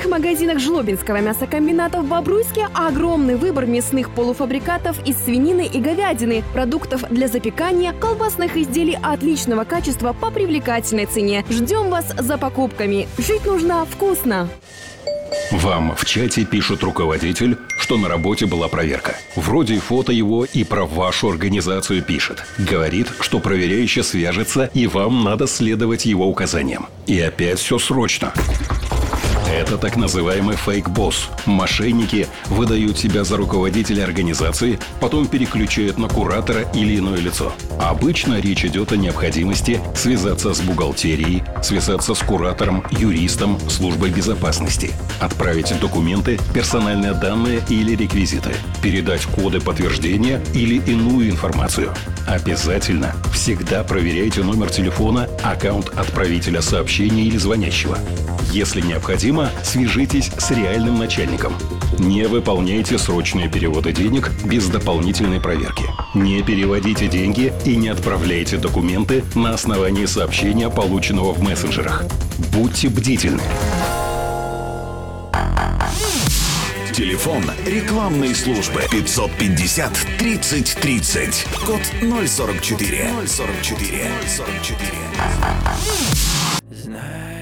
крупных магазинах Жлобинского мясокомбината в Бобруйске огромный выбор мясных полуфабрикатов из свинины и говядины, продуктов для запекания, колбасных изделий отличного качества по привлекательной цене. Ждем вас за покупками. Жить нужно вкусно. Вам в чате пишет руководитель, что на работе была проверка. Вроде фото его и про вашу организацию пишет. Говорит, что проверяющий свяжется, и вам надо следовать его указаниям. И опять все срочно. Это так называемый фейк-босс. Мошенники выдают себя за руководителя организации, потом переключают на куратора или иное лицо. Обычно речь идет о необходимости связаться с бухгалтерией, связаться с куратором, юристом, службой безопасности, отправить документы, персональные данные или реквизиты, передать коды подтверждения или иную информацию. Обязательно всегда проверяйте номер телефона, аккаунт отправителя сообщения или звонящего. Если необходимо, свяжитесь с реальным начальником. Не выполняйте срочные переводы денег без дополнительной проверки. Не переводите деньги и не отправляйте документы на основании сообщения, полученного в мессенджерах. Будьте бдительны. Телефон рекламной службы 550 30 30. Код 044. 044. 044.